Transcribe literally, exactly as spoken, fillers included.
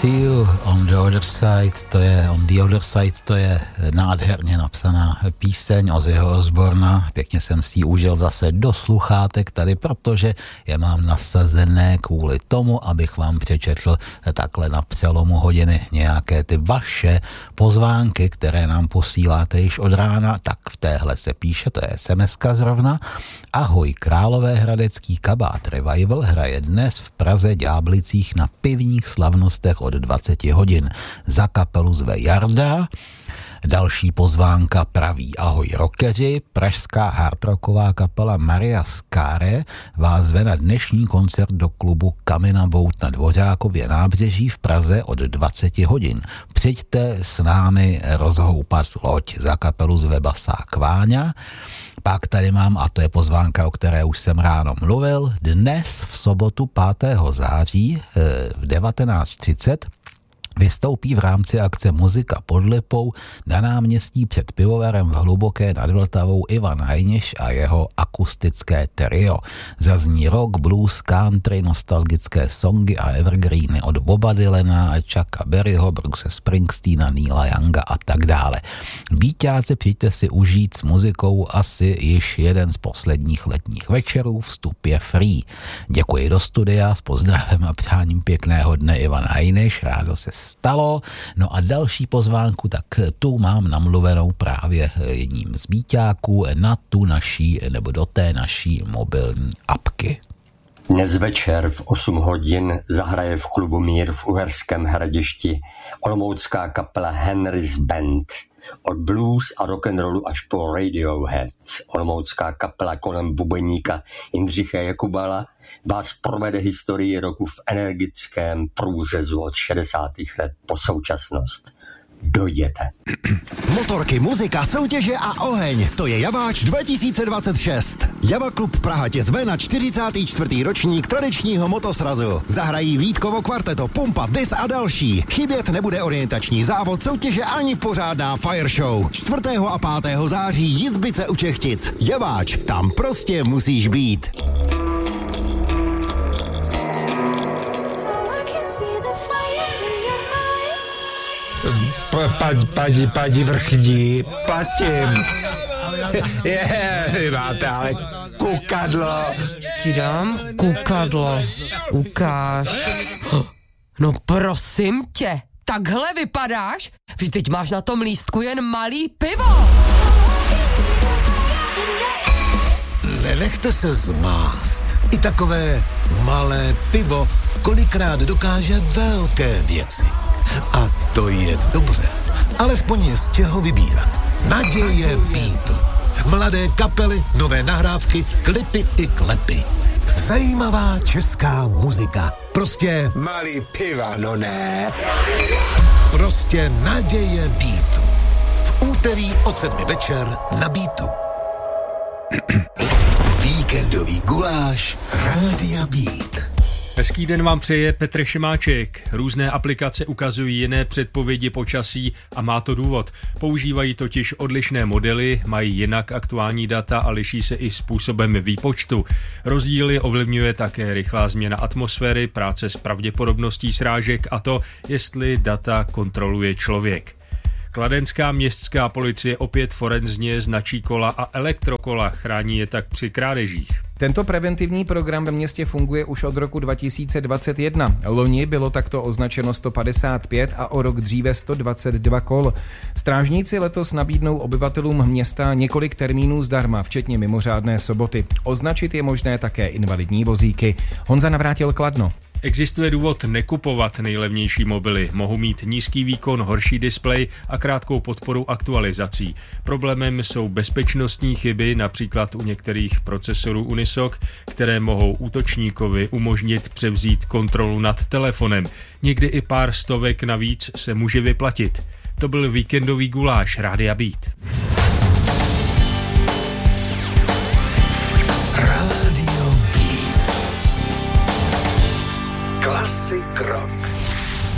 See You on the Other Side, to je On the Other Side, to je nádherně napsaná píseň Ozzyho Osborna. Pěkně jsem si ji užil zase do sluchátek tady, protože je mám nasazené kvůli tomu, abych vám přečetl takhle na přelomu hodiny nějaké ty vaše pozvánky, které nám posíláte již od rána. Tak v téhle se píše, to je es em eska zrovna. Ahoj, Královéhradecký kabát Revival hraje dnes v Praze Ďáblicích na pivních slavnostech od dvacet hodin. Za kapelu zve Jarda. Další pozvánka praví: ahoj rockeři, pražská hardrocková kapela Maria Scare vás zve na dnešní koncert do klubu Kamina Bout na Dvořákově nábřeží v Praze od dvacet hodin. Přijďte s námi rozhoupat loď. Za kapelu zve basák Váňa. Pak tady mám, a to je pozvánka, o které už jsem ráno mluvil, dnes v sobotu pátého září v devatenáct třicet vystoupí v rámci akce Muzika pod Lipou na náměstí před pivovarem v Hluboké nad Vltavou Ivan Hajniš a jeho akustické trio. Zazní rock, blues, country, nostalgické songy a evergreeny od Boba Dylana, Chucka Berryho, Bruce Springsteena, Neila Younga a tak dále. Víťáci, přijďte si užít s muzikou asi již jeden z posledních letních večerů, vstup je free. Děkuji do studia, s pozdravem a přáním pěkného dne Ivan Hajniš, rádo se stalo. No a další pozvánku, tak tu mám namluvenou právě jedním z víťáků na tu naší, nebo do té naší mobilní apky. Dnes večer v osm hodin zahraje v klubu Mír v Uherském Hradišti olomoucká kapela Henry's Band. Od blues a rock'n'rollu až po Radiohead. Olomoucká kapela kolem bubeníka Jindřicha Jakubala vás provede historii roku v energickém průřezu od šedesátých let po současnost. Dojděte. Motorky, muzika, soutěže a oheň. To je Javáč dva tisíce dvacet šest. Java Klub Praha tě zve na čtyřicátý čtvrtý ročník tradičního motosrazu. Zahrají Vítkovo kvarteto, Pumpa, Dis a další. Chybět nebude orientační závod, soutěže ani pořádná fire show. čtvrtého a pátého září Jizbice u Čechtic. Javáč, tam prostě musíš být. Padi, padi, padi vrchní, patím. Je, vy máte ale kukadlo. Ti dám kukadlo. Ukáž. No prosím tě, takhle vypadáš? Vždyť teď máš na tom lístku jen malý pivo. Nenechte se zmást. I takové malé pivo kolikrát dokáže velké věci. A to je dobře. Alespoň je z čeho vybírat. Naděje Beat. Mladé kapely, nové nahrávky, klipy i klepy. Zajímavá česká muzika. Prostě Malý piva, no ne. Prostě naděje Beatu. V úterý od sedmi večer na Beatu. Víkendový guláš Rádia Beat. Hezký den vám přeje Petr Šimáček. Různé aplikace ukazují jiné předpovědi počasí a má to důvod. Používají totiž odlišné modely, mají jinak aktuální data a liší se i způsobem výpočtu. Rozdíly ovlivňuje také rychlá změna atmosféry, práce s pravděpodobností srážek a to, jestli data kontroluje člověk. Kladenská městská policie opět forenzně značí kola a elektrokola, chrání je tak při krádežích. Tento preventivní program ve městě funguje už od roku dva tisíce dvacet jedna. Loni bylo takto označeno sto padesát pět a o rok dříve sto dvacet dva kol. Strážníci letos nabídnou obyvatelům města několik termínů zdarma, včetně mimořádné soboty. Označit je možné také invalidní vozíky. Honza Navrátil, Kladno. Existuje důvod nekupovat nejlevnější mobily. Mohou mít nízký výkon, horší displej a krátkou podporu aktualizací. Problémem jsou bezpečnostní chyby, například u některých procesorů Unisoc, které mohou útočníkovi umožnit převzít kontrolu nad telefonem. Někdy i pár stovek navíc se může vyplatit. To byl víkendový guláš Rádia Beat.